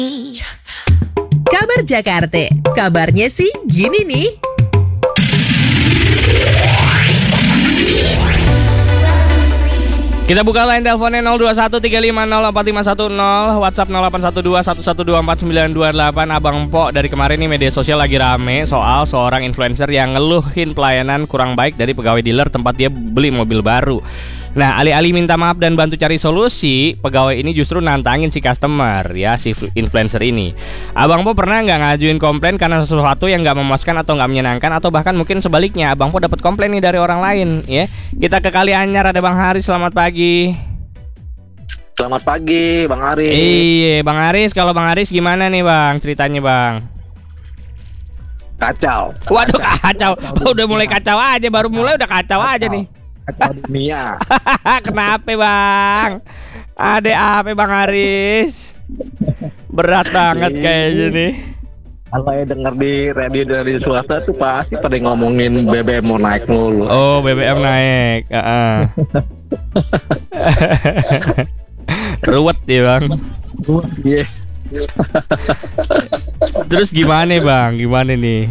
Kabar Jakarta, kabarnya sih gini nih. Kita buka line teleponnya 0213504510, WhatsApp 081211249228. Abang Pok, dari kemarin nih media sosial lagi rame soal seorang influencer yang ngeluhin pelayanan kurang baik dari pegawai dealer tempat dia beli mobil baru. Nah, alih-alih minta maaf dan bantu cari solusi, pegawai ini justru nantangin si customer, ya, si influencer ini. Abang Po pernah nggak ngajuin komplain karena sesuatu yang nggak memuaskan atau nggak menyenangkan, atau bahkan mungkin sebaliknya, Abang Po dapat komplain nih dari orang lain, ya? Kita ke Kalianyar, ada Bang Haris. Selamat pagi. Selamat pagi, Bang Haris. Iya, Bang Haris. Kalau Bang Haris gimana nih, Bang? Ceritanya, Bang? Kacau. Waduh, kacau. Udah mulai kacau aja, baru mulai udah kacau aja nih. Kacau dunia. Kenapa, Bang? Ada apa, Bang Haris? Berat banget kayaknya nih. Kalau ya denger di radio dari swasta tuh pasti pada ngomongin BBM mau naik mulu. Oh, BBM naik. Ruwet ya, Bang. Iya. Terus gimana, Bang? Gimana nih?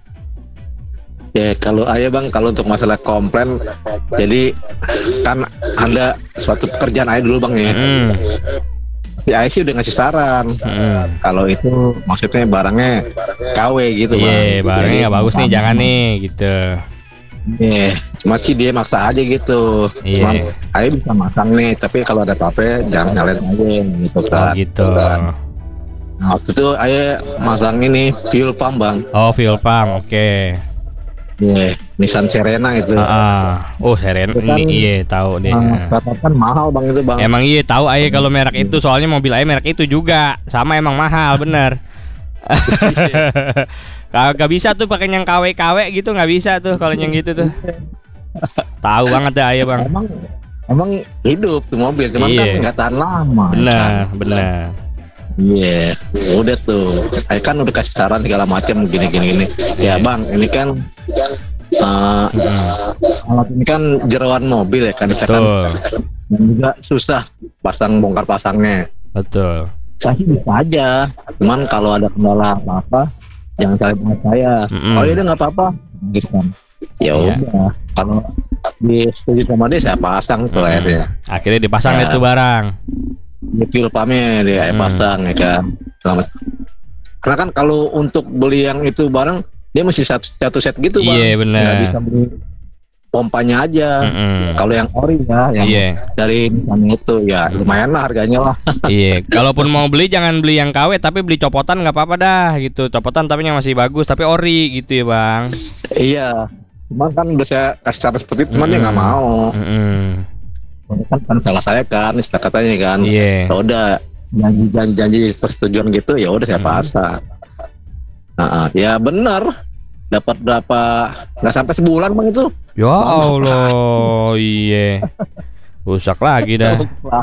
Ya kalau ayah Bang, kalau untuk masalah komplain, jadi kan ada suatu pekerjaan ayah dulu Bang ya. Ya ayah sih udah ngasih saran. Kalau itu maksudnya barangnya KW gitu Bang. Iya, barangnya nggak bagus nih, jangan nih gitu. Iya, cuma sih dia maksa aja gitu. Cuman ayah bisa masang nih, tapi kalau ada apa-apa jangan nyalain aja gitu kan. Oh gitu. Nah, waktu itu ayah masang ini fuel pump Bang. Oh, fuel pump, oke. Iya, Nissan Serena itu. Oh, Serena ini iya tahu deh. Kan mahal Bang itu Bang. Emang iya tahu ayah kalau merek itu, soalnya mobil ayah merek itu juga. Sama, emang mahal bener. Gak bisa tuh pakai yang KW-KW gitu, nggak bisa tuh kalau yang gitu tuh. Tahu banget dah ayah Bang. Emang hidup tuh mobil, cuman kan nggak tahan lama. Benar. Iya, udah tuh. Saya kan udah kasih saran segala macam gini. Ya Bang, ini kan alat ini kan jeroan mobil ya kan, kan juga susah bongkar pasangnya. Betul. Saya sih bisa aja, cuman kalau ada kendala apa jangan salah dengan saya. Kalau dia nggak apa-apa, gitu kan. Ya udah, kalau setuju sama dia saya pasang tuh akhirnya. Akhirnya dipasang itu barang. Di fuel pumpnya dia pasang ya kan. Karena kan kalau untuk beli yang itu barang dia mesti satu set gitu Bang. Iya benar. Nggak bisa beli pompanya aja. Kalau yang ori ya, yang dari misalnya itu ya lumayan lah harganya lah. Iya. Kalaupun mau beli jangan beli yang KW, tapi beli copotan nggak apa-apa dah gitu. Copotan tapi yang masih bagus, tapi ori gitu ya Bang. Iya. Cuman kan udah saya kasih saran seperti itu, cuman dia nggak mau. Kan salah saya kan, istilah katanya kan. Ya udah janji persetujuan gitu, ya udah saya pasang. Ya benar. Dapat berapa? Nggak sampai sebulan Bang itu. Ya Allah, iya. Rusak lagi dah.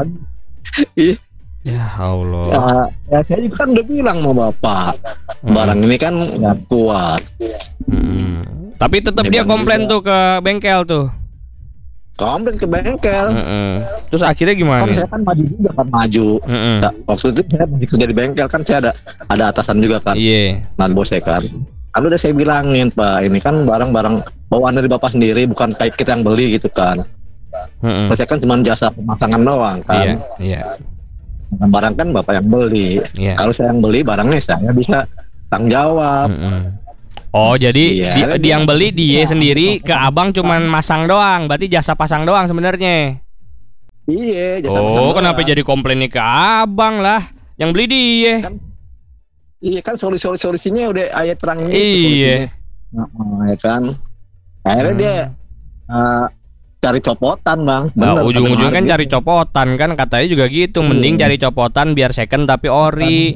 Ya Allah. Ya saya juga kan udah bilang sama Bapak, barang ini kan nggak kuat. Tapi tetap dia komplain tuh ke bengkel tuh. Komplain ke bengkel. Terus akhirnya gimana? Kan saya kan maju. Nah, waktu itu saya masih kerja di bengkel kan, saya ada atasan juga kan. Nah bos saya kan. Lalu udah saya bilangin Pak, ini kan barang-barang bawaan dari Bapak sendiri, bukan kayak kita yang beli gitu kan. Saya kan cuma jasa pemasangan doang kan. Barang kan Bapak yang beli. Kalau saya yang beli barangnya saya bisa tanggung jawab. Oh jadi dia yang beli dia sendiri, ke abang cuman masang doang, berarti jasa pasang doang sebenarnya. Iya. Jasa pasang doang. Kenapa jadi komplainnya ke abang lah? Yang beli dia. Iya kan solusinya udah ayat terang ini. Iya. Ya kan. Akhirnya dia cari copotan Bang. Nah, ujung-ujungnya kan cari copotan kan, katanya juga gitu. Mending cari copotan biar second tapi ori.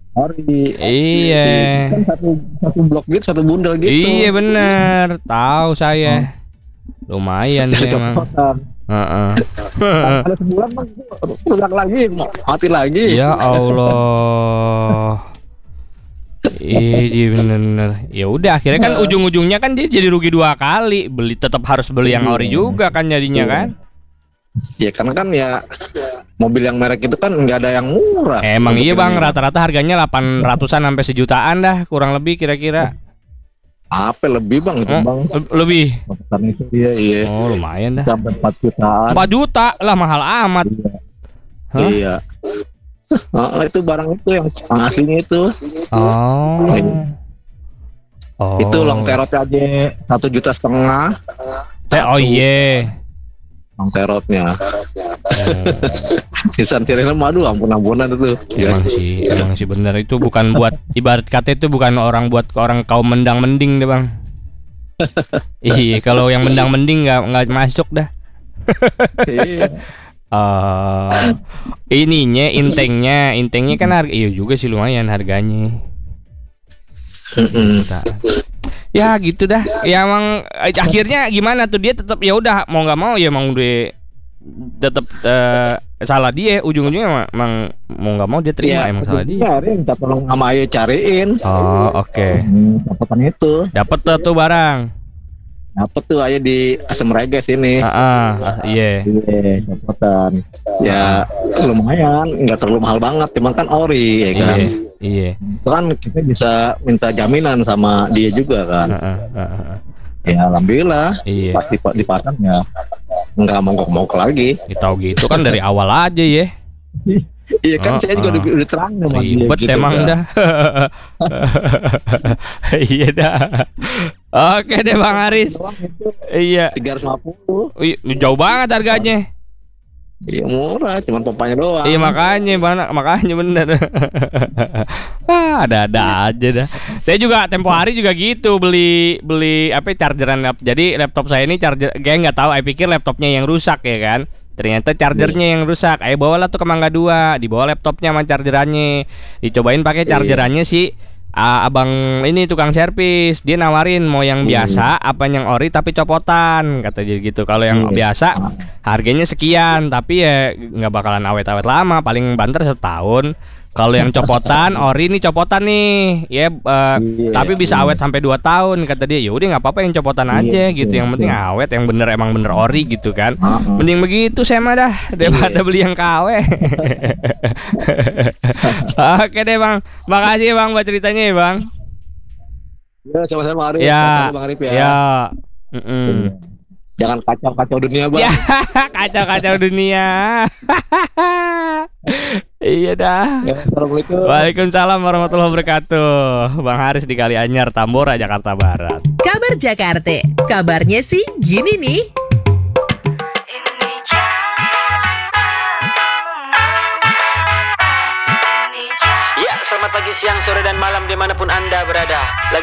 Iya. Kan satu blok gitu, satu bundel gitu. Iya bener, tahu saya. Lumayan sih emang. Kalau sebulan Bang rusak lagi, mati lagi. Ya Allah. Iya bener. Ya udah akhirnya kan ujung-ujungnya kan dia jadi rugi 2 kali. Tetap harus beli yang ori juga kan jadinya kan. Ya karena kan ya mobil yang merek itu kan nggak ada yang murah. Emang iya bang, rata-rata harganya 800-an sampai sejutaan dah, kurang lebih kira-kira. Apa lebih bang itu bang? Lebih. Karena itu iya. Oh lumayan dah. Sampai 4 jutaan. 4 juta lah, mahal amat. Iya. Itu barang itu yang aslinya itu. Oh. Itu long terotnya aja 1,5 juta. Oh iya. Long terotnya. Nissan Sirena madu ampun-ampunan itu. Emang sih bener, itu bukan buat ibarat kata itu bukan buat orang kaum mendang mending deh bang. Iya, kalau yang mendang mending nggak masuk dah. Iya. Intengnya kan harga iya juga sih, lumayan harganya. Ya gitu dah. Ya emang akhirnya gimana tuh, dia tetap ya udah mau nggak mau ya emang dia tetap salah dia, ujung-ujungnya emang mau nggak mau dia terima, emang salah dia. Minta tolong sama Ayo cariin. Oh oke. Dapatan itu. Dapat tuh barang. Dapet tuh Ayo di Asam Rega sini. Iya. Dapatan. Ya lumayan, nggak terlalu mahal banget, cuman kan ori ya kan. Iya. Itu kan kita bisa minta jaminan sama dia juga kan. Ya alhamdulillah. Iya. Pasti dipasang ya nggak mogok-mogok lagi. Tahu gitu kan dari awal aja ya. Iya kan, saya juga udah terang sama dia. Ribet gitu, emang dah. Iya dah. Oke deh Bang Haris. Iya. 350. Jauh banget harganya. Iya murah, cuman pompanya doang. Iya makanya bener. Ada aja dah. Saya juga tempo hari juga gitu, beli chargeran. Jadi laptop saya ini charger, kayak nggak tahu, saya pikir laptopnya yang rusak ya kan. Ternyata chargernya yang rusak. Ayo bawalah tuh ke Mangga 2, dibawa laptopnya sama chargerannya. Dicobain pakai chargerannya sih. Abang ini tukang servis, dia nawarin mau yang biasa apa yang ori tapi copotan, kata dia gitu. Kalau yang biasa harganya sekian, tapi ya nggak bakalan awet-awet lama, paling banter setahun. Kalau yang copotan, ori nih copotan nih, ya tapi bisa awet sampai 2 tahun, kata dia. Ya udah nggak apa-apa yang copotan aja gitu, yang penting awet, yang emang bener ori gitu kan. Mending begitu saya mah dah daripada beli yang KW. Oke deh Bang, makasih Bang buat ceritanya ya Bang. Ya sama-sama Arif. Ya, Bang Arif ya. Ya. Jangan kacau-kacau dunia Bang. Ya, kacau-kacau dunia. Iya dah. Ya, Assalamualaikum. Waalaikumsalam warahmatullahi wabarakatuh. Bang Haris di Kalianyar, Tambora, Jakarta Barat. Kabar Jakarta, kabarnya sih gini nih. Ya, selamat pagi, siang, sore, dan malam dimanapun Anda berada.